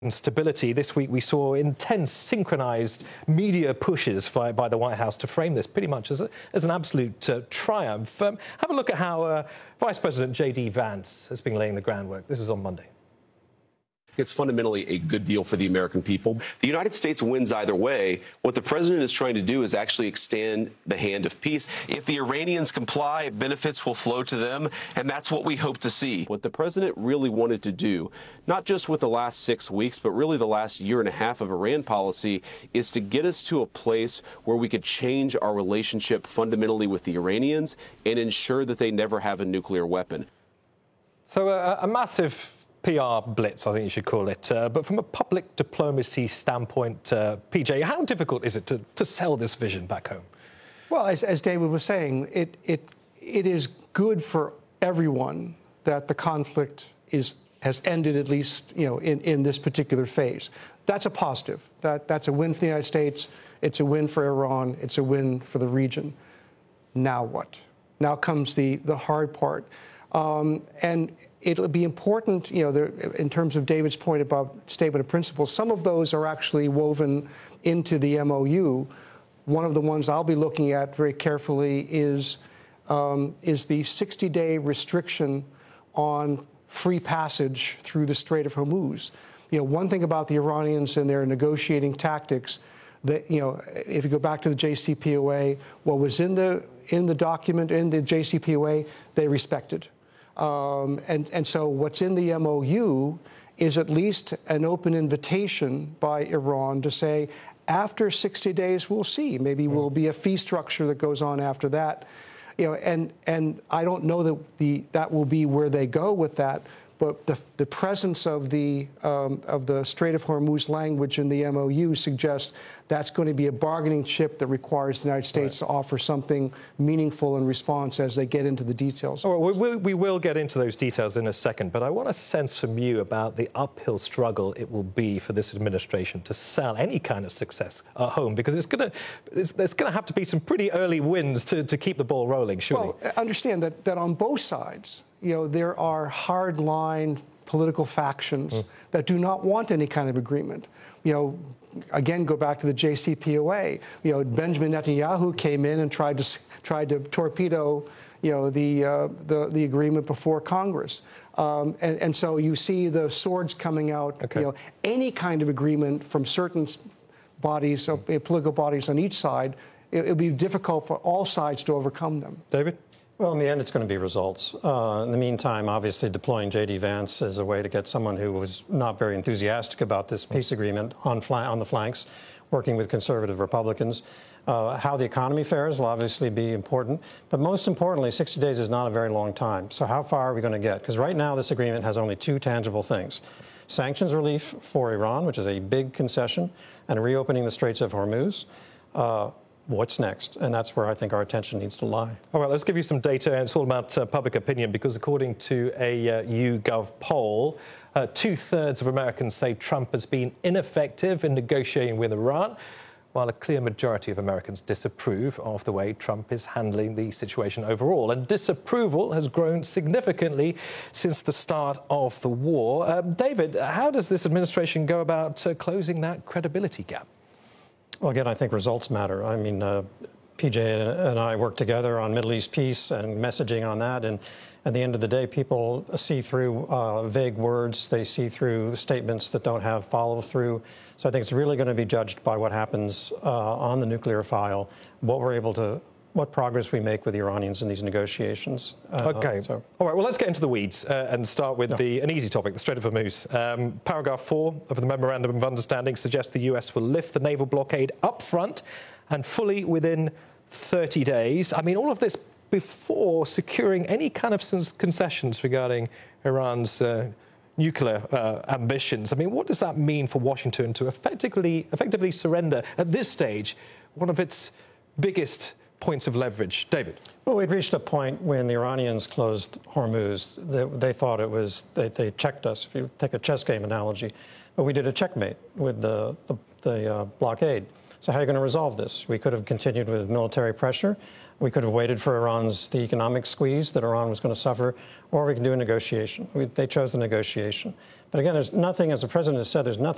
Stability. This week we saw intense synchronized media pushes by the White House to frame this pretty much as an absolute triumph. Have a look at how Vice President J.D. Vance has been laying the groundwork. This is on Monday. It's fundamentally a good deal for the American people. The United States wins either way. What the president is trying to do is actually extend the hand of peace. If the Iranians comply, benefits will flow to them, and that's what we hope to see. What the president really wanted to do, not just with the last 6 weeks, but really the last year and a half of Iran policy, is to get us to a place where we could change our relationship fundamentally with the Iranians and ensure that they never have a nuclear weapon. So a massive PR blitz, I think you should call it. But from a public diplomacy standpoint, PJ, how difficult is it to sell this vision back home? Well, as David was saying, it is good for everyone that the conflict has ended, at least in this particular phase. That's a positive. That's a win for the United States. It's a win for Iran. It's a win for the region. Now what? Now comes the hard part. And it'll be important, in terms of David's point about statement of principles, some of those are actually woven into the MOU. One of the ones I'll be looking at very carefully is the 60-day restriction on free passage through the Strait of Hormuz. One thing about the Iranians and their negotiating tactics, that if you go back to the JCPOA, what was in the document in the JCPOA, they respected. And so what's in the MOU is at least an open invitation by Iran to say, after 60 days, we'll see. Maybe will be a fee structure that goes on after that. And I don't know that that will be where they go with that. But the presence of the Strait of Hormuz language in the MOU suggests that's going to be a bargaining chip that requires the United States to offer something meaningful in response as they get into the details. All right, we will get into those details in a second, but I want a sense from you about the uphill struggle it will be for this administration to sell any kind of success at home, because there's going to have to be some pretty early wins to keep the ball rolling, surely. Well, understand that on both sides, there are hard-line political factions that do not want any kind of agreement. Again, go back to the JCPOA. Benjamin Netanyahu came in and tried to torpedo, the agreement before Congress. And so you see the swords coming out. Okay. Any kind of agreement from certain bodies, political bodies on each side, it would be difficult for all sides to overcome them. David? Well, in the end, it's going to be results. In the meantime, obviously, deploying J.D. Vance as a way to get someone who was not very enthusiastic about this peace agreement on the flanks, working with conservative Republicans. How the economy fares will obviously be important. But most importantly, 60 days is not a very long time. So how far are we going to get? Because right now, this agreement has only two tangible things: sanctions relief for Iran, which is a big concession, and reopening the Straits of Hormuz. What's next? And that's where I think our attention needs to lie. All right, let's give you some data. It's all about public opinion, because according to a YouGov poll, 2/3 of Americans say Trump has been ineffective in negotiating with Iran, while a clear majority of Americans disapprove of the way Trump is handling the situation overall. And disapproval has grown significantly since the start of the war. David, how does this administration go about closing that credibility gap? Well, again, I think results matter. I mean, PJ and I work together on Middle East peace and messaging on that. And at the end of the day, people see through vague words. They see through statements that don't have follow-through. So I think it's really going to be judged by what happens on the nuclear file, what progress we make with the Iranians in these negotiations. OK. All right, well, let's get into the weeds and start with an easy topic, the Strait of Hormuz. Paragraph 4 of the Memorandum of Understanding suggests the US will lift the naval blockade up front and fully within 30 days. I mean, all of this before securing any kind of concessions regarding Iran's nuclear ambitions. I mean, what does that mean for Washington to effectively surrender at this stage one of its biggest points of leverage? David? Well, we'd reached a point when the Iranians closed Hormuz. They thought it was, they checked us, if you take a chess game analogy. But we did a checkmate with the blockade. So how are you going to resolve this? We could have continued with military pressure. We could have waited for the economic squeeze that Iran was going to suffer, or we can do a negotiation. They chose the negotiation. But again, there's nothing, as the president has said, there's nothing